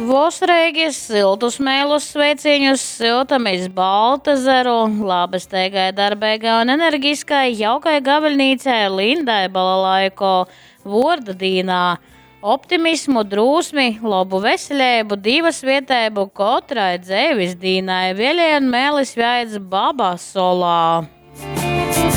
Vosreigis, siltus mēlus sveiciņus, siltamis Baltazaru, labas teigai, darbēgai un enerģiskai, jaukai gaviļnīcai, Lindai Balalaiko, Vordadīnā, optimismu, drūsmi, labu veseļēbu, divas vietēbu, kotrai dzēvis dīnai, Vieļai un mēlis vjaids Baba solā.